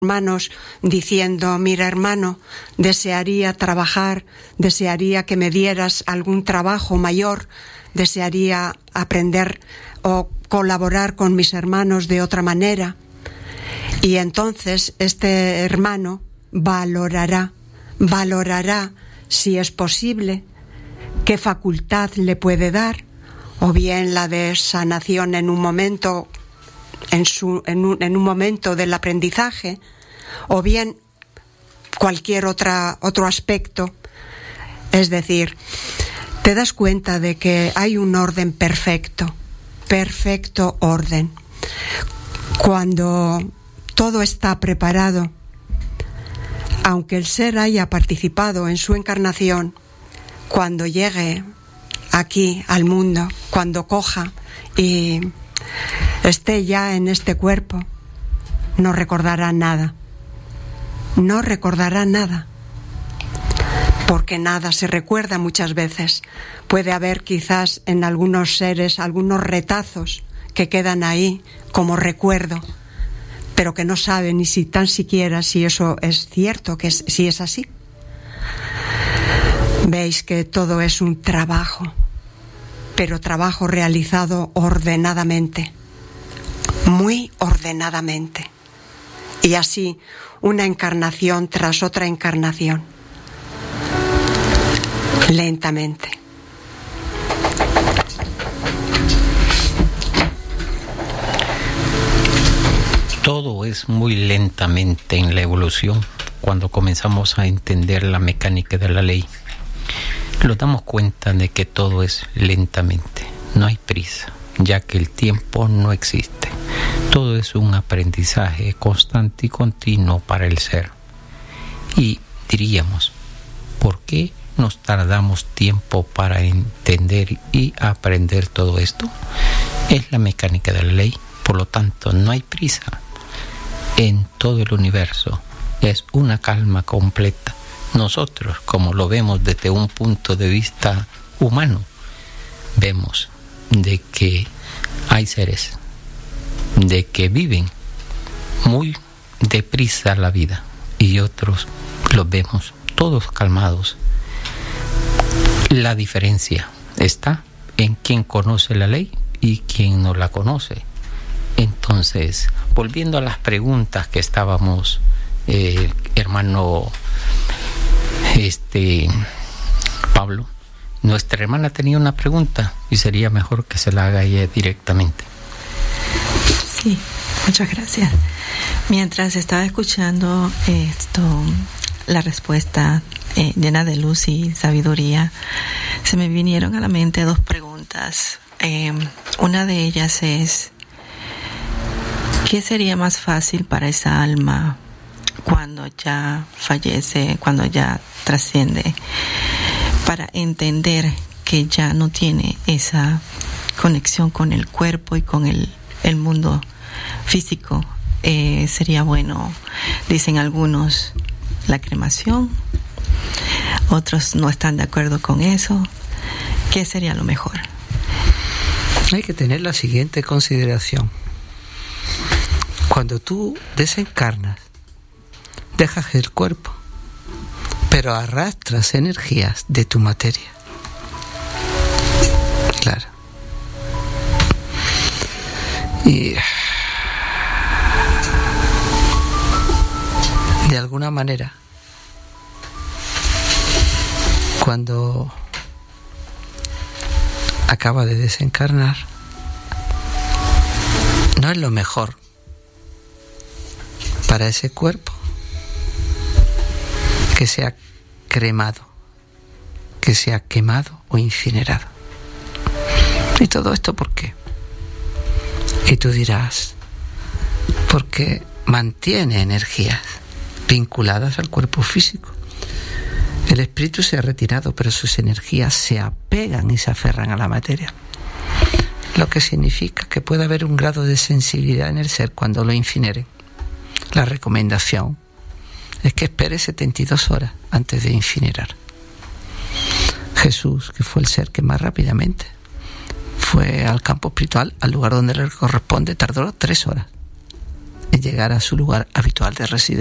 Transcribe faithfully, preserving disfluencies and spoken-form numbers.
hermanos diciendo: mira, hermano, desearía trabajar, desearía que me dieras algún trabajo mayor, desearía aprender o colaborar con mis hermanos de otra manera. Y entonces este hermano valorará, valorará si es posible, qué facultad le puede dar, o bien la de sanación en un momento, en, su, en, un, en un momento del aprendizaje, o bien cualquier otra, otro aspecto. Es decir, te das cuenta de que hay un orden perfecto, perfecto orden. Cuando todo está preparado, aunque el ser haya participado en su encarnación, cuando llegue aquí al mundo, cuando coja y esté ya en este cuerpo, no recordará nada. No recordará nada. Porque nada se recuerda muchas veces. Puede haber quizás en algunos seres algunos retazos que quedan ahí como recuerdo, pero que no sabe ni si tan siquiera si eso es cierto, que es, si es así. Veis que todo es un trabajo, pero trabajo realizado ordenadamente, muy ordenadamente. Y así, una encarnación tras otra encarnación, lentamente. Todo es muy lentamente en la evolución. Cuando comenzamos a entender la mecánica de la ley, nos damos cuenta de que todo es lentamente. No hay prisa, ya que el tiempo no existe. Todo es un aprendizaje constante y continuo para el ser. Y diríamos, ¿por qué nos tardamos tiempo para entender y aprender todo esto? Es la mecánica de la ley, por lo tanto no hay prisa. En todo el universo es una calma completa. Nosotros, como lo vemos desde un punto de vista humano, vemos de que hay seres de que viven muy deprisa la vida y otros los vemos todos calmados. La diferencia está en quien conoce la ley y quien no la conoce. Entonces, volviendo a las preguntas que estábamos, eh, hermano este Pablo, nuestra hermana tenía una pregunta y sería mejor que se la haga ella directamente. Sí, muchas gracias. Mientras estaba escuchando esto, la respuesta eh, llena de luz y sabiduría, se me vinieron a la mente dos preguntas. Eh, una de ellas es: ¿qué sería más fácil para esa alma cuando ya fallece, cuando ya trasciende, para entender que ya no tiene esa conexión con el cuerpo y con el, el mundo físico? Eh, sería bueno, dicen algunos, la cremación, otros no están de acuerdo con eso. ¿Qué sería lo mejor? Hay que tener la siguiente consideración. Cuando tú desencarnas, dejas el cuerpo, pero arrastras energías de tu materia. Claro. Y de alguna manera, cuando acaba de desencarnar, no es lo mejor para ese cuerpo que sea cremado, que sea quemado o incinerado. ¿Y todo esto por qué? Y tú dirás, porque mantiene energías vinculadas al cuerpo físico. El espíritu se ha retirado, pero sus energías se apegan y se aferran a la materia. Lo que significa que puede haber un grado de sensibilidad en el ser cuando lo incineren. La recomendación es que espere setenta y dos horas antes de incinerar. Jesús, que fue el ser que más rápidamente fue al campo espiritual, al lugar donde le corresponde, tardó tres horas en llegar a su lugar habitual de residencia.